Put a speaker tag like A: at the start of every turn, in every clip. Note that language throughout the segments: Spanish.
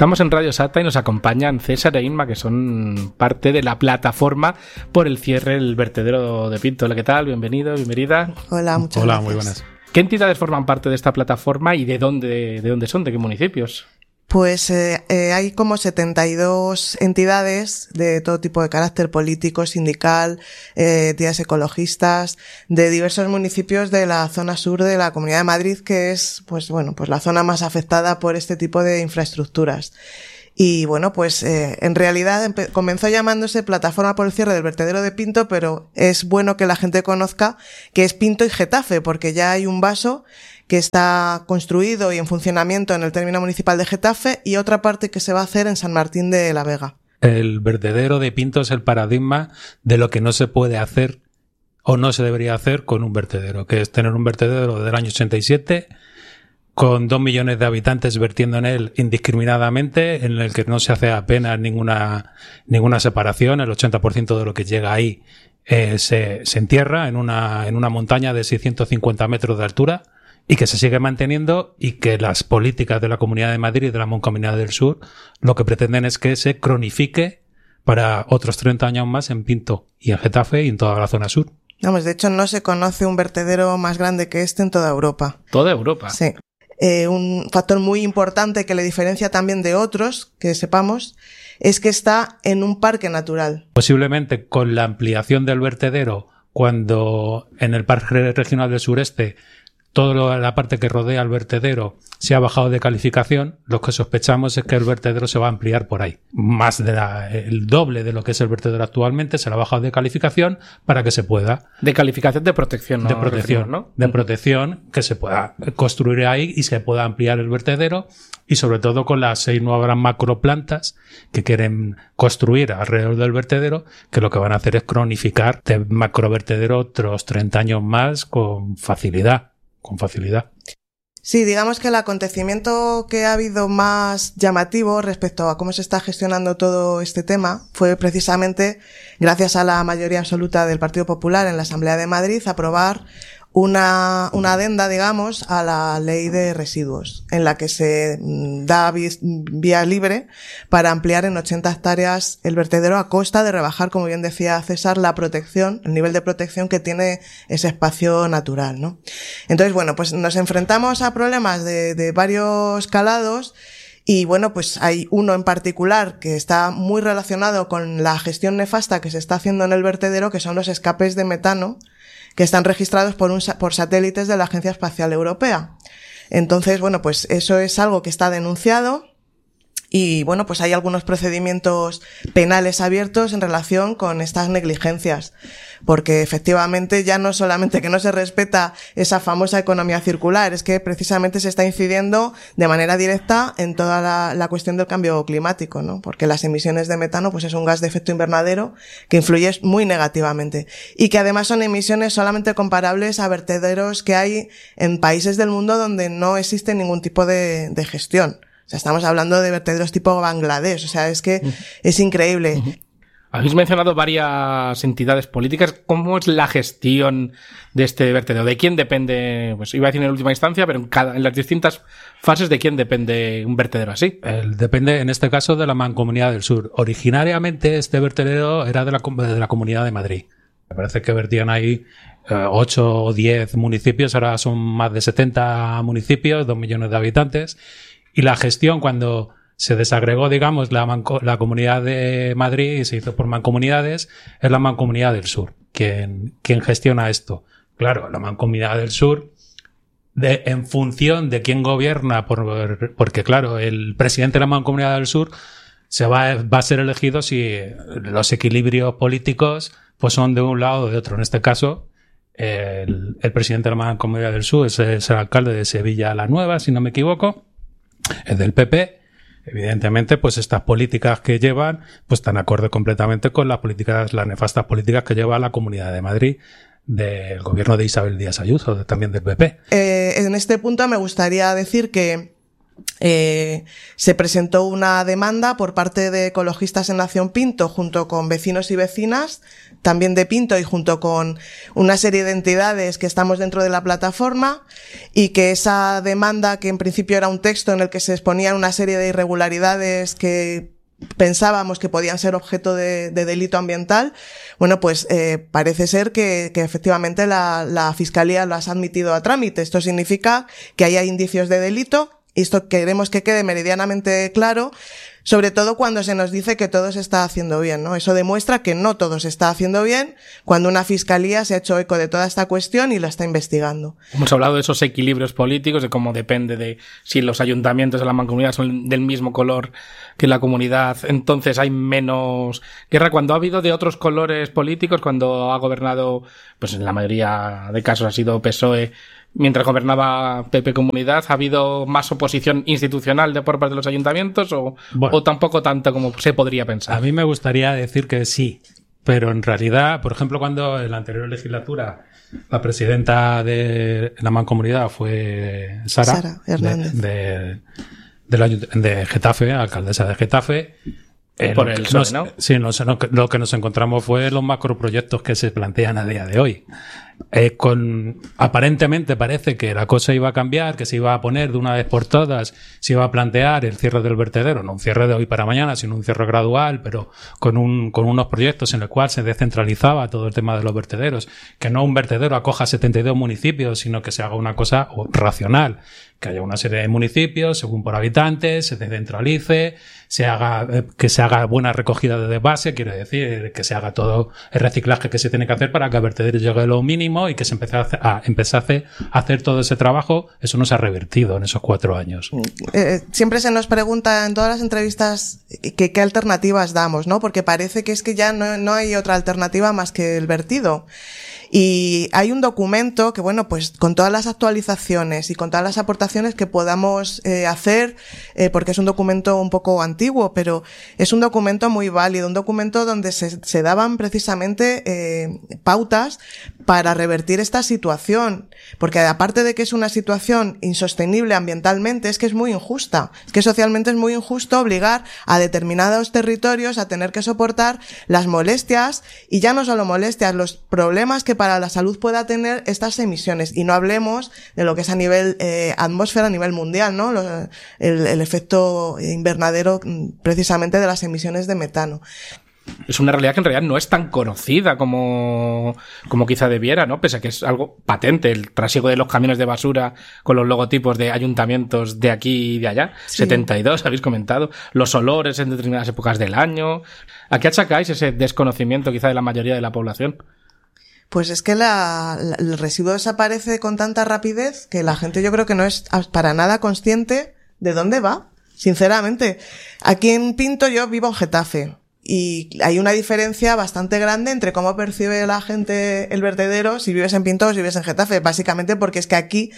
A: Estamos en Radio Sata y nos acompañan César e Inma, que son parte de la plataforma por el cierre del vertedero de Pinto. Hola, ¿qué tal? Bienvenido, bienvenida.
B: Hola, muchas gracias.
C: Hola, muy buenas.
A: ¿Qué entidades forman parte de esta plataforma y de dónde son? ¿De qué municipios?
B: Pues hay como 72 entidades de todo tipo de carácter político, sindical, entidades ecologistas, de diversos municipios de la zona sur de la Comunidad de Madrid, que es, pues la zona más afectada por este tipo de infraestructuras. Y bueno, pues en realidad comenzó llamándose Plataforma por el cierre del vertedero de Pinto, pero es bueno que la gente conozca que es Pinto y Getafe, porque ya hay un vaso que está construido y en funcionamiento en el término municipal de Getafe y otra parte que se va a hacer en San Martín de la Vega.
C: El vertedero de Pinto es el paradigma de lo que no se puede hacer o no se debería hacer con un vertedero, que es tener un vertedero del año 87 con 2 millones de habitantes vertiendo en él indiscriminadamente, en el que no se hace apenas ninguna separación. El 80% de lo que llega ahí se entierra en una montaña de 650 metros de altura, y que se sigue manteniendo, y que las políticas de la Comunidad de Madrid y de la Mancomunidad del Sur lo que pretenden es que se cronifique para otros 30 años más en Pinto y en Getafe y en toda la zona sur.
B: Vamos, de hecho no se conoce un vertedero más grande que este en toda Europa.
A: ¿Toda Europa?
B: Sí. Un factor muy importante que le diferencia también de otros, que sepamos, es que está en un parque natural.
C: Posiblemente con la ampliación del vertedero, cuando en el Parque Regional del Sureste toda la parte que rodea al vertedero se ha bajado de calificación, lo que sospechamos es que el vertedero se va a ampliar por ahí. Más el doble de lo que es el vertedero actualmente se le ha bajado de calificación para que se pueda...
A: De calificación de protección, ¿no?
C: De protección, ¿no? De protección, que se pueda construir ahí y se pueda ampliar el vertedero, y sobre todo con las 6 nuevas macroplantas que quieren construir alrededor del vertedero, que lo que van a hacer es cronificar este macrovertedero otros 30 años más con facilidad.
B: Sí, digamos que el acontecimiento que ha habido más llamativo respecto a cómo se está gestionando todo este tema fue precisamente gracias a la mayoría absoluta del Partido Popular en la Asamblea de Madrid aprobar una adenda, digamos, a la ley de residuos, en la que se da vía libre para ampliar en 80 hectáreas el vertedero a costa de rebajar, como bien decía César, la protección, el nivel de protección que tiene ese espacio natural, ¿no? Entonces, bueno, pues nos enfrentamos a problemas de varios calados. Y bueno, pues hay uno en particular que está muy relacionado con la gestión nefasta que se está haciendo en el vertedero, que son los escapes de metano que están registrados por satélites de la Agencia Espacial Europea. Entonces, bueno, pues eso es algo que está denunciado. Y bueno, pues hay algunos procedimientos penales abiertos en relación con estas negligencias, porque efectivamente ya no solamente que no se respeta esa famosa economía circular, es que precisamente se está incidiendo de manera directa en toda la cuestión del cambio climático, ¿no? Porque las emisiones de metano pues es un gas de efecto invernadero que influye muy negativamente y que además son emisiones solamente comparables a vertederos que hay en países del mundo donde no existe ningún tipo de gestión. O sea, estamos hablando de vertederos tipo Bangladesh, o sea, es que es increíble.
A: Habéis mencionado varias entidades políticas. ¿Cómo es la gestión de este vertedero? ¿De quién depende? Pues iba a decir en última instancia, pero en las distintas fases, ¿de quién depende un vertedero así?
C: Depende, en este caso, de la Mancomunidad del Sur. Originariamente, este vertedero era de la Comunidad de Madrid. Me parece que vertían ahí 8 o 10 municipios, ahora son más de 70 municipios, 2 millones de habitantes. Y la gestión, cuando se desagregó, digamos, la Comunidad de Madrid y se hizo por mancomunidades, es la Mancomunidad del Sur quien gestiona esto. Claro, la Mancomunidad del Sur, en función de quién gobierna, porque claro, el presidente de la Mancomunidad del Sur va a ser elegido si los equilibrios políticos pues son de un lado o de otro. En este caso, el presidente de la Mancomunidad del Sur es el alcalde de Sevilla la Nueva, si no me equivoco. Es del PP. Evidentemente, pues estas políticas que llevan, pues están acorde completamente con las nefastas políticas que lleva la Comunidad de Madrid del gobierno de Isabel Díaz Ayuso, también del PP.
B: En este punto me gustaría decir que se presentó una demanda por parte de ecologistas en Nación Pinto junto con vecinos y vecinas, también de Pinto y junto con una serie de entidades que estamos dentro de la plataforma, y que esa demanda, que en principio era un texto en el que se exponían una serie de irregularidades que pensábamos que podían ser objeto de delito ambiental, bueno, pues parece ser que efectivamente la Fiscalía lo ha admitido a trámite. Esto significa que hay indicios de delito. Y esto queremos que quede meridianamente claro, sobre todo cuando se nos dice que todo se está haciendo bien, ¿no? Eso demuestra que no todo se está haciendo bien cuando una fiscalía se ha hecho eco de toda esta cuestión y la está investigando.
A: Hemos hablado de esos equilibrios políticos, de cómo depende de si los ayuntamientos de la mancomunidad son del mismo color que la comunidad, entonces hay menos guerra. Cuando ha habido de otros colores políticos, cuando ha gobernado, pues en la mayoría de casos ha sido PSOE, mientras gobernaba PP Comunidad, ¿ha habido más oposición institucional por parte de los ayuntamientos o tampoco tanto como se podría pensar?
C: A mí me gustaría decir que sí, pero en realidad, por ejemplo, cuando en la anterior legislatura la presidenta de la Mancomunidad fue Sara
B: Hernández,
C: de Getafe, alcaldesa de Getafe,
A: por el PSOE, ¿no?
C: Sí, lo que nos encontramos fue los macroproyectos que se plantean a día de hoy. Aparentemente parece que la cosa iba a cambiar, que se iba a poner de una vez por todas, se iba a plantear el cierre del vertedero, no un cierre de hoy para mañana, sino un cierre gradual, pero con unos proyectos en los cuales se descentralizaba todo el tema de los vertederos, que no un vertedero acoja 72 municipios, sino que se haga una cosa racional, que haya una serie de municipios según por habitantes, se descentralice, que se haga buena recogida de base, quiero decir, que se haga todo el reciclaje que se tiene que hacer para que el vertedero llegue a lo mínimo y que se empezase a hacer todo ese trabajo. Eso no se ha revertido en esos 4 años.
B: Siempre se nos pregunta en todas las entrevistas qué alternativas damos, ¿no? Porque parece que es que ya no hay otra alternativa más que el vertido. Y hay un documento que, bueno, pues con todas las actualizaciones y con todas las aportaciones que podamos hacer, porque es un documento un poco antiguo, pero es un documento muy válido, un documento donde se daban precisamente pautas para revertir esta situación, porque aparte de que es una situación insostenible ambientalmente, es que es muy injusta, es que socialmente es muy injusto obligar a determinados territorios a tener que soportar las molestias, y ya no solo molestias, los problemas que para la salud pueda tener estas emisiones, y no hablemos de lo que es a nivel atmósfera, a nivel mundial, ¿no? El efecto invernadero precisamente de las emisiones de metano.
A: Es una realidad que en realidad no es tan conocida como quizá debiera, ¿no? Pese a que es algo patente, el trasiego de los camiones de basura con los logotipos de ayuntamientos de aquí y de allá. Sí. 72, habéis comentado. Los olores en determinadas épocas del año. ¿A qué achacáis ese desconocimiento quizá de la mayoría de la población?
B: Pues es que el residuo desaparece con tanta rapidez que la gente, yo creo que no es para nada consciente de dónde va, sinceramente. Aquí en Pinto yo vivo en Getafe. Y hay una diferencia bastante grande entre cómo percibe la gente el vertedero si vives en Pinto o si vives en Getafe, básicamente porque es que aquí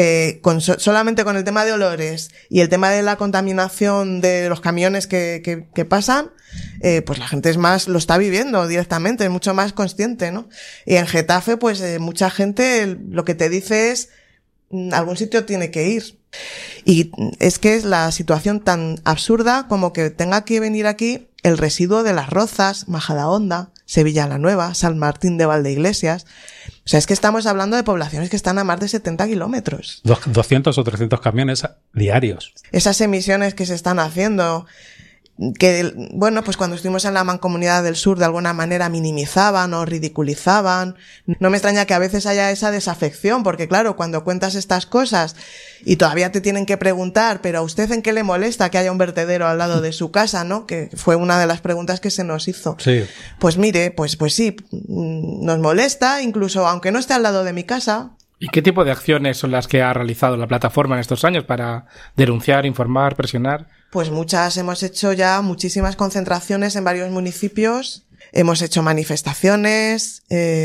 B: solamente con el tema de olores y el tema de la contaminación de los camiones que pasan, pues la gente lo está viviendo directamente, es mucho más consciente, ¿no? Y en Getafe, pues mucha gente lo que te dice es algún sitio tiene que ir. Y es que es la situación tan absurda como que tenga que venir aquí el residuo de Las Rozas, Majadahonda, Sevilla la Nueva, San Martín de Valdeiglesias. O sea, es que estamos hablando de poblaciones que están a más de 70 kilómetros.
C: 200 o 300 camiones diarios.
B: Esas emisiones que se están haciendo, que, bueno, pues cuando estuvimos en la Mancomunidad del Sur de alguna manera minimizaban o ridiculizaban. No me extraña que a veces haya esa desafección, porque claro, cuando cuentas estas cosas y todavía te tienen que preguntar, pero ¿a usted en qué le molesta que haya un vertedero al lado de su casa, no? Que fue una de las preguntas que se nos hizo.
C: Sí.
B: Pues mire, pues sí, nos molesta, incluso aunque no esté al lado de mi casa.
A: ¿Y qué tipo de acciones son las que ha realizado la plataforma en estos años para denunciar, informar, presionar?
B: Pues muchas, hemos hecho ya muchísimas concentraciones en varios municipios, hemos hecho manifestaciones,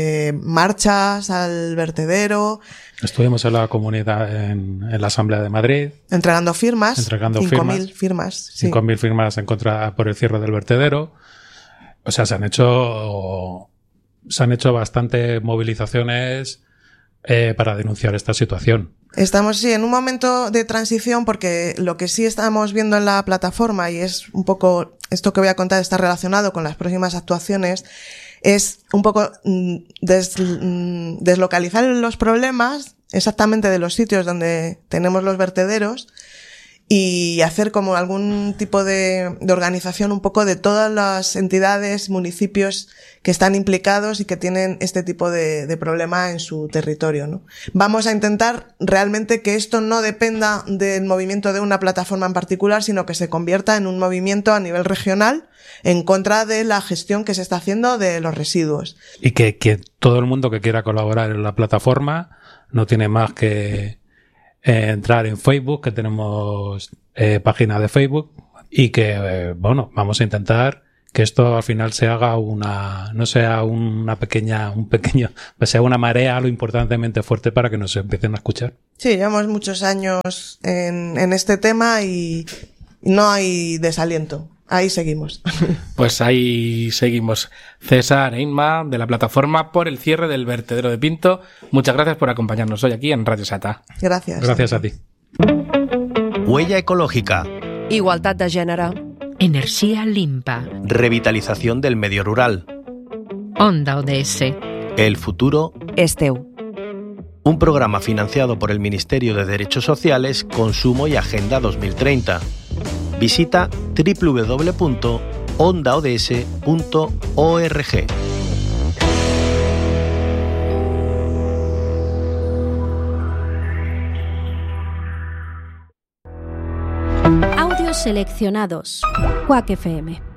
B: marchas al vertedero.
C: Estuvimos en la comunidad, en la Asamblea de Madrid.
B: Entregando firmas. 5.000 firmas.
C: Sí. 5.000 firmas en contra por el cierre del vertedero. O sea, se han hecho bastantes movilizaciones para denunciar esta situación.
B: Estamos, sí, en un momento de transición, porque lo que sí estamos viendo en la plataforma, y es un poco, esto que voy a contar está relacionado con las próximas actuaciones, es un poco deslocalizar los problemas exactamente de los sitios donde tenemos los vertederos y hacer como algún tipo de organización un poco de todas las entidades, municipios que están implicados y que tienen este tipo de problema en su territorio, ¿no? Vamos a intentar realmente que esto no dependa del movimiento de una plataforma en particular, sino que se convierta en un movimiento a nivel regional en contra de la gestión que se está haciendo de los residuos.
C: Y que todo el mundo que quiera colaborar en la plataforma no tiene más que entrar en Facebook, que tenemos página de Facebook, y que, vamos a intentar que esto al final se haga no sea sea una marea lo importantemente fuerte para que nos empiecen a escuchar.
B: Sí, llevamos muchos años en este tema y no hay desaliento. Ahí seguimos.
A: Pues ahí seguimos. César e Inma, de la plataforma por el cierre del vertedero de Pinto, muchas gracias por acompañarnos hoy aquí en Radio Sata.
B: Gracias.
C: Gracias a ti.
D: Huella ecológica.
E: Igualtat de gènere.
F: Energía limpa.
D: Revitalización del medio rural.
F: Onda ODS.
D: El futuro
E: És teu.
D: Un programa financiado por el Ministerio de Derechos Sociales, Consumo y Agenda 2030. Visita www.ondaods.org.
G: Audios seleccionados. Quack FM.